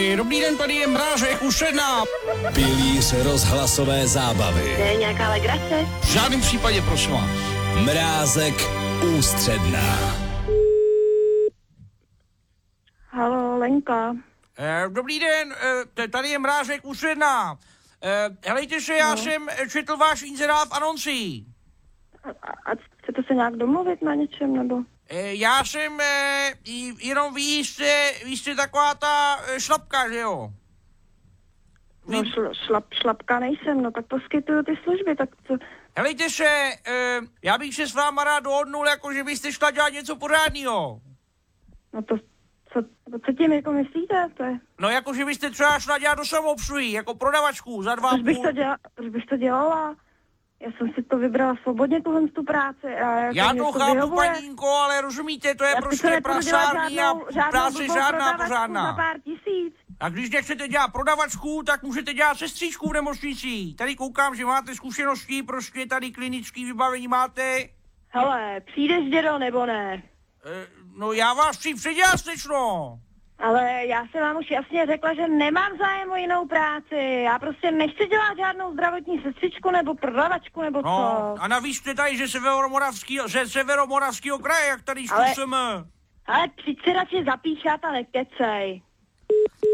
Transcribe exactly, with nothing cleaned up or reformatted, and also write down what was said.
Dobrý den, tady je Mrážek, Ústředná. Pilíř rozhlasové zábavy. To je nějaká legrace? V žádném případě, prosím vás. Mrázek, Ústředná. Halo, Lenka. Eh, dobrý den, eh, tady je Mrážek, Ústředná. Eh, helejte se, já No. jsem četl váš inzerát v anonci. A, a chcete se nějak domluvit na něčem, nebo? Eh, já jsem, eh, jenom vy jste, vy jste taková ta eh, šlapka, že jo? Vy... No šl, šlap, šlapka nejsem, no tak poskytuju ty služby, tak co? Helejte se, eh, já bych se s váma rád dohodnul, jako že byste šla dělat něco pořádného. No to, co, co tím jako myslíte, to je? No jako, že byste třeba šla dělat do samoobsluhy, jako prodavačku za dva Proč bych půl... to dělala, proč bych to dělala? Já jsem si to vybrala svobodně, tuhle tu práci. A jako Já mě to chápu, vyhovuje. paninko, ale rozumíte, to je Já si prostě nebudu dělat prasární a žádnou, žádnou práce blbou žádná prodavačku pořádná. za pár tisíc. A když nechcete dělat prodavačku, tak můžete dělat sestřičku v nemocnici. Tady koukám, že máte zkušenosti, prostě tady klinický vybavení máte. Hele, přijdeš, dědo, nebo ne? E, no já vás chci předělat, slečno. Ale já jsem vám už jasně řekla, že nemám zájem o jinou práci. Já prostě nechci dělat žádnou zdravotní sestřičku nebo prodavačku nebo No, co. a navíc jste tady ze severomoravského, ze severomoravského kraje, jak tady Ale- zkusíme. Ale přijď si radši zapíšat a nekecej.